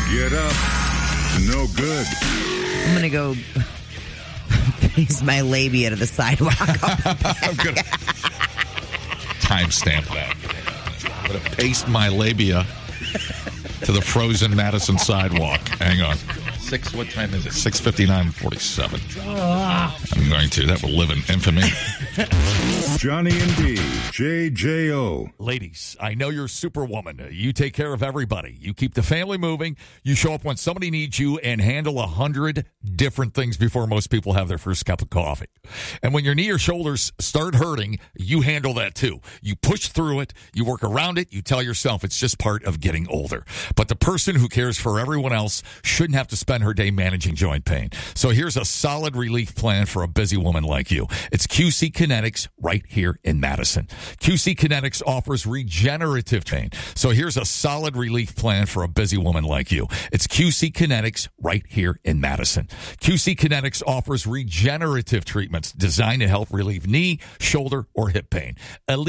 Get up. No good. I'm going to go paste my labia to the sidewalk. I'm going to timestamp that. I'm going to paste my labia to the frozen Madison sidewalk. Hang on. What time is it? 6:59:47. I'm going to. That will live in infamy. Johnny and D, JJO. Ladies, I know you're Superwoman. You take care of everybody. You keep the family moving. You show up when somebody needs you and handle 100 different things before most people have their first cup of coffee. And when your knee or shoulders start hurting, you handle that too. You push through it. You work around it. You tell yourself it's just part of getting older. But the person who cares for everyone else shouldn't have to spend her day managing joint pain. So here's a solid relief plan for a busy woman like you. It's QC Kinetics right here in Madison. QC Kinetics offers regenerative pain. So here's a solid relief plan for a busy woman like you. It's QC Kinetics right here in Madison. QC Kinetics offers regenerative treatments designed to help relieve knee, shoulder, or hip pain.